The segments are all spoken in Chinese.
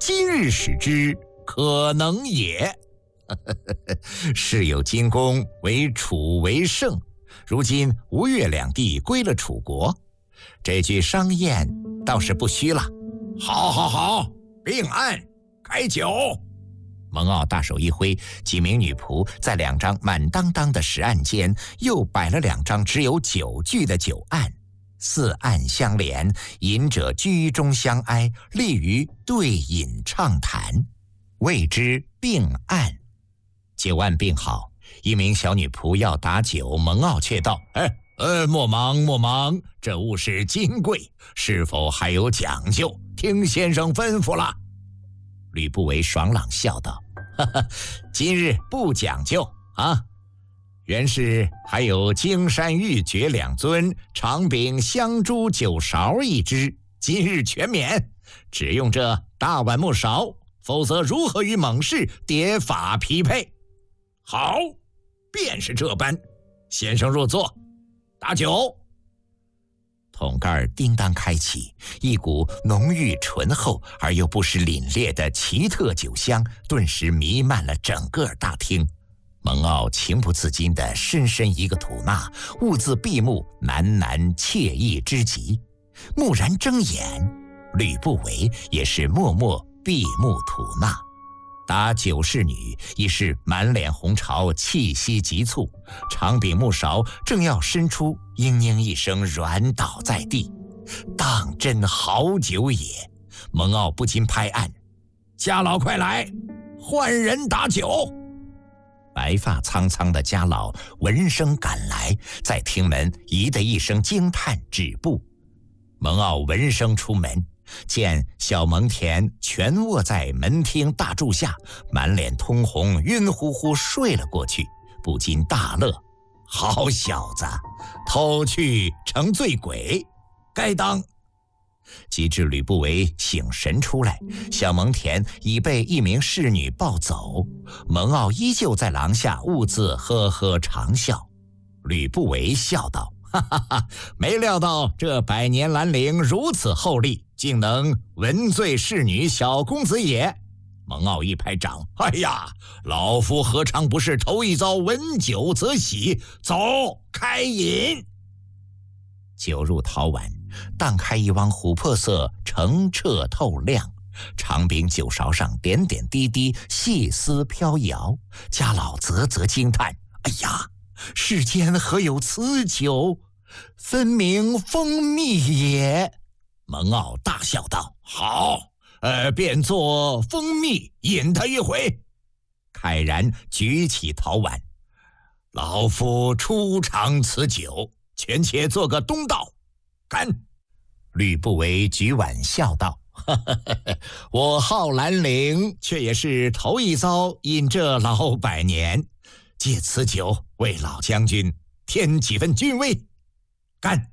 今日使之，可能也。世有金公为楚为胜，如今吴越两地归了楚国，这句商宴倒是不虚了。 好好好，并案开酒。 蒙骜大手一挥，几名女仆在2张满当当的石案间又摆了2张只有9句的酒案，4案相连，饮者居中相挨，立于对饮畅谈，谓之并案。酒案并好，一名小女仆要打酒，蒙骜却道：莫忙莫忙，这物是金贵，是否还有讲究？听先生吩咐了。吕不韦爽朗笑道：今日不讲究啊，原是还有荆山玉珏2尊，长柄香珠酒勺1只，今日全免，只用这大碗木勺，否则如何与猛士叠法匹配？ 好，便是这般。先生若坐，打酒。 桶盖叮当开启，一股浓郁醇厚而又不失凛冽的奇特酒香顿时弥漫了整个大厅。蒙骜情不自禁地深深一个吐纳，兀自闭目，喃喃惬意之极。蓦然睁眼，吕不韦也是默默闭目吐纳。打酒侍女已是满脸红潮，气息急促，长柄木勺正要伸出，嘤嘤一声软倒在地。当真好酒也！蒙骜不禁拍案： 家老快来，换人打酒。 白发苍苍的家老闻声赶来，在厅门咦的一声惊叹，止步。蒙骜闻声出门，见小蒙恬全卧在门厅大柱下，满脸通红，晕乎乎睡了过去，不禁大乐：好小子，偷去成醉鬼，该当。及至吕不韦醒神出来，小蒙恬已被一名侍女抱走，蒙骜依旧在廊下兀自呵呵长笑。吕不韦笑道：哈哈哈，没料到这百年兰陵如此厚利，竟能闻醉侍女小公子也。蒙骜一拍掌：哎呀，老夫何尝不是头一遭闻酒则喜，走，开饮。酒入陶碗，荡开一汪琥珀色，澄澈透亮，长柄酒勺上点点滴滴，细丝飘摇。家老啧啧惊叹：哎呀，世间何有此酒，分明蜂蜜也。蒙骜大笑道：好，便做蜂蜜饮他一回。慨然举起陶碗：老夫初尝此酒，权且做个东道，干！吕不韦举碗笑道：我好兰陵，却也是头一遭饮这老100年，借此酒为老将军添几分军威，干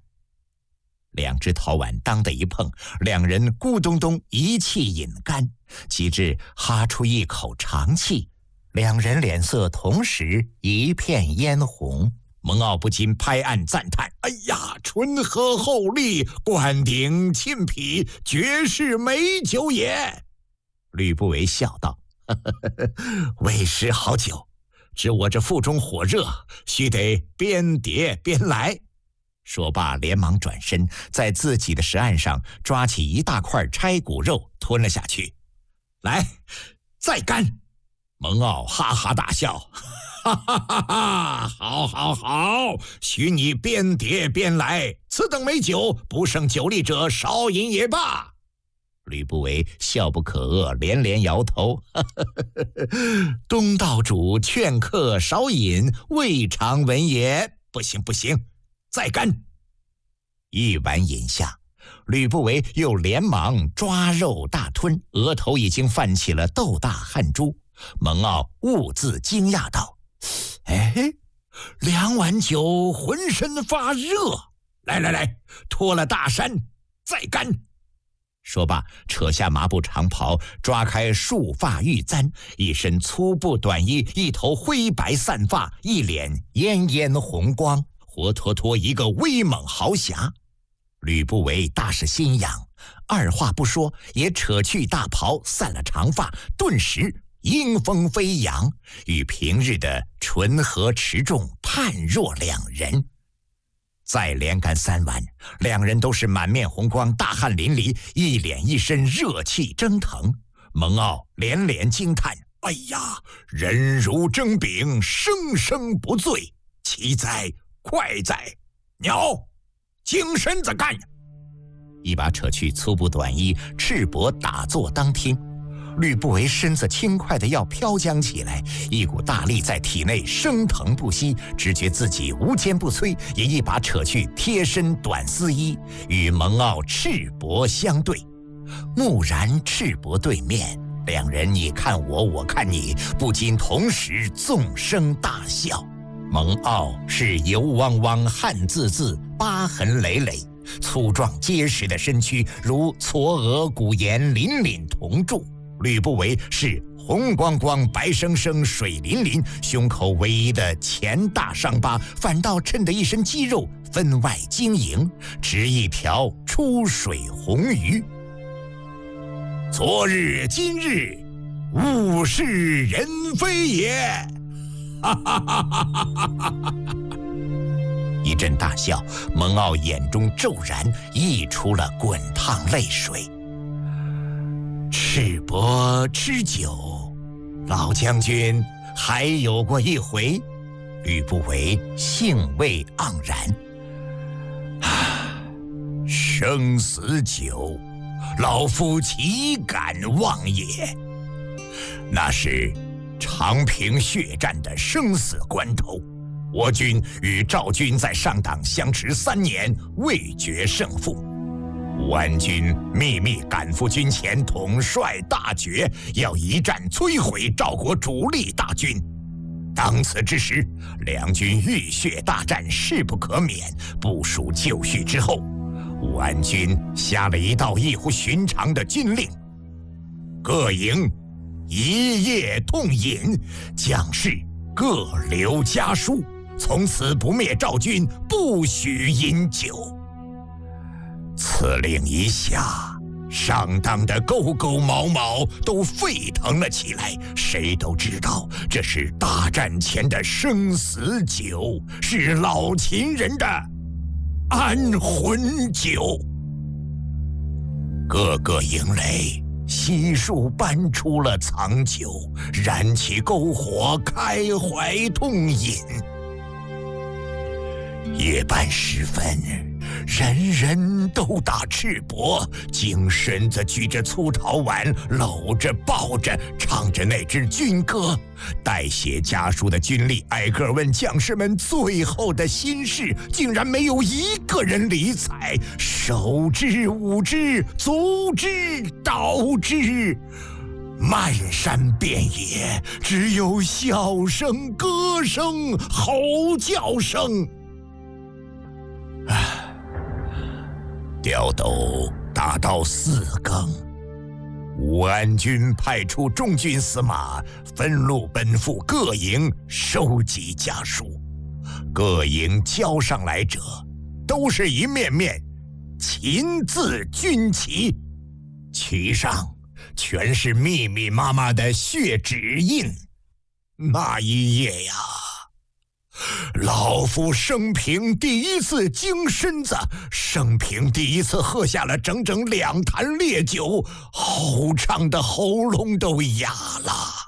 ！2只陶碗当的一碰，2人咕咚咚一气饮干，及至哈出一口长气，2人脸色同时一片嫣红。蒙骜不禁拍案赞叹：哎呀，醇和厚利，灌顶沁脾，绝世美酒也。吕不韦笑道：为时好酒，只我这腹中火热，须得边叠边来。说罢连忙转身，在自己的石案上抓起一大块拆骨肉吞了下去。来，再干！蒙骜哈哈大笑：哈哈哈哈！好好好，许你边叠边来，此等美酒，不胜酒力者少饮也罢。吕不韦笑不可遏，连连摇头：东道主劝客少饮，未尝闻也。不行不行，再干！一碗饮下，吕不韦又连忙抓肉大吞，额头已经泛起了豆大汗珠。蒙骜兀自惊讶道：2碗酒，浑身发热。来来来，脱了大衫，再干！说罢，扯下麻布长袍，抓开束发玉簪，一身粗布短衣，一头灰白散发，一脸嫣嫣红光，活脱脱一个威猛豪侠。吕不韦大是心痒， 二话不说，也扯去大袍，散了长发，顿时迎风飞扬，与平日的纯和持重判若两人。再连干3碗，两人都是满面红光，大汗淋漓，一脸一身热气蒸腾。蒙骜连连惊叹：“哎呀，人如蒸饼，生生不醉，奇哉，快哉！鸟，精身子干！”一把扯去粗布短衣，赤膊打坐当听。吕不韦身子轻快的要飘将起来，一股大力在体内升腾不息，只觉自己无坚不摧，也一把扯去贴身短丝衣，与蒙骜赤膊相对。蓦然赤膊对面，两人你看我，我看你，不禁同时纵声大笑。蒙骜是油汪汪、汗渍渍、疤痕累累，粗壮结实的身躯如嵯峨古岩，凛凛铜柱。吕不韦是红光光、白生生、水淋淋，胸口唯一的前大伤疤，反倒衬得一身肌肉分外晶莹，直一条出水红鱼。昨日今日，物是人非也！哈哈哈哈哈哈！一阵大笑，蒙骜眼中骤然溢出了滚烫泪水。赤膊吃酒，老将军还有过一回。吕不韦兴味盎然。生死酒，老夫岂敢忘也。那是长平血战的生死关头，我军与赵军在上党相持3年，未决胜负。武安军秘密赶赴军前，统帅大决，要一战摧毁赵国主力大军。当此之时，两军浴血大战势不可免。部署就绪之后，武安军下了一道异乎寻常的军令：各营一夜痛饮，将士各留家书，从此不灭赵军，不许饮酒。此令一下，上当的勾勾毛毛都沸腾了起来。谁都知道，这是大战前的生死酒，是老秦人的安魂酒。各个营垒悉数搬出了藏酒，燃起篝火，开怀痛饮。夜半时分，人人都打赤膊，精身子举着粗陶碗，搂着抱着，唱着那支军歌。带写家书的军吏挨个问将士们最后的心事，竟然没有一个人理睬。手之舞之，足之蹈之，漫山遍野只有笑声、歌声、吼叫声。刁斗打到4更，武安军派出中军司马分路奔赴各营收集家书。各营交上来者，都是一面面秦字军旗，旗上全是密密麻麻的血指印。那一夜呀，老夫生平第一次精身子，生平第一次喝下了整整2坛烈酒，齁唱的喉咙都哑了。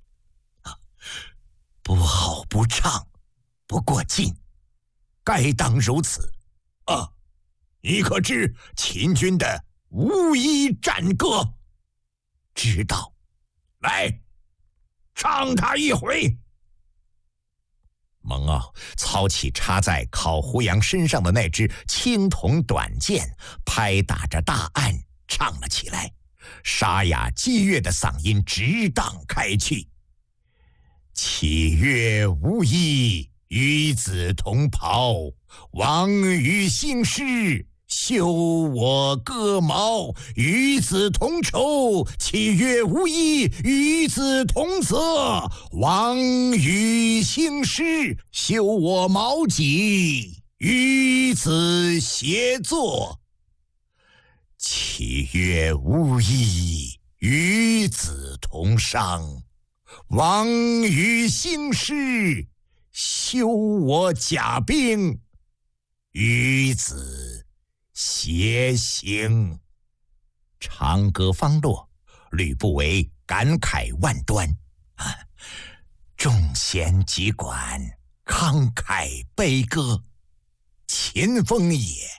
不好不唱，不过劲，该当如此。你可知秦军的无衣战歌？知道，来，唱他一回。蒙骜操起插在烤胡杨身上的那支青铜短剑，拍打着大案唱了起来，沙哑激越的嗓音直荡开去。岂曰无衣，与子同袍，王于兴师，修我戈矛，与子同仇，岂曰无衣，与子同责，王于兴师，修我矛戟，与子协作。 其曰无益，与子同伤，王于兴师，修我甲兵，与子偕行。长歌方落，吕不韦感慨万端众贤集管，慷慨悲歌，秦风也。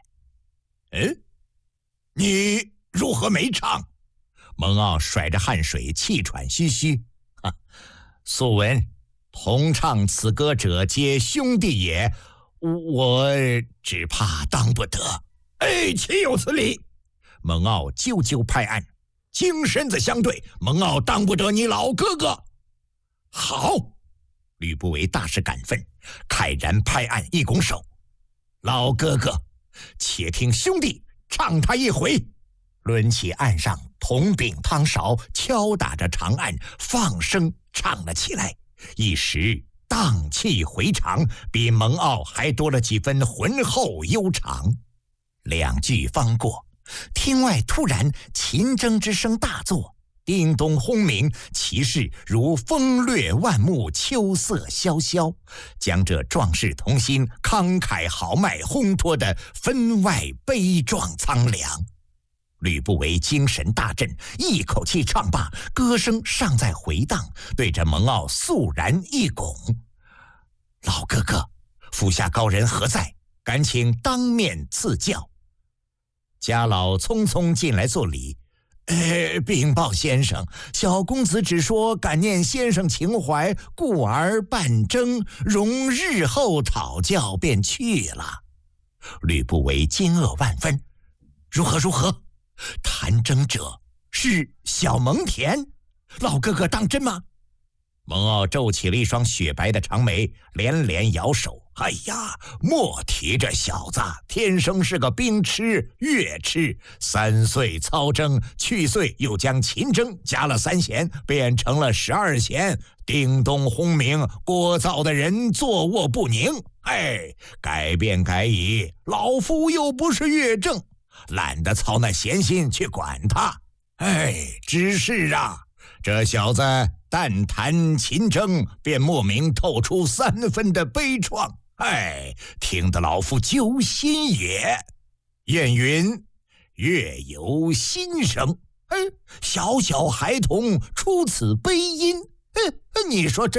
你如何没唱？ 蒙骜甩着汗水，气喘吁吁。素闻同唱此歌者，皆兄弟也，我只怕当不得。 岂有此理！ 蒙骜啾啾拍案， 金身子相对，蒙骜当不得你老哥哥。 好！吕不韦大是感愤，慨然拍案一拱手：老哥哥，且听兄弟唱他一回。抡起岸上铜柄汤勺，敲打着长岸，放声唱了起来，一时荡气回肠，比蒙骜还多了几分浑厚悠长。两句方过，厅外突然秦筝之声大作，叮咚轰鸣，其势如风掠万木，秋色萧萧，将这壮士同心、慷慨豪迈烘托得分外悲壮苍凉。吕不韦精神大振，一口气唱罢，歌声尚在回荡，对着蒙骜肃然一拱：老哥哥，府下高人何在？敢请当面赐教。家老匆匆进来作礼：禀报先生，小公子只说感念先生情怀，故而办征，容日后讨教便去了。吕不韦惊愕万分：如何？弹征者是小蒙恬？老哥哥当真吗？蒙骜皱起了一双雪白的长眉，连连摇手：哎呀，莫提这小子，天生是个兵痴乐痴，3岁操征，去岁又将秦征加了3弦，变成了12弦，叮咚轰鸣，聒噪的人坐卧不宁。改便改矣，老夫又不是乐正，懒得操那闲心去管他。只是这小子但弹秦征，便莫名透出3分的悲怆，听得老夫揪心也。谚云：乐由心生，小孩童出此悲音，你说这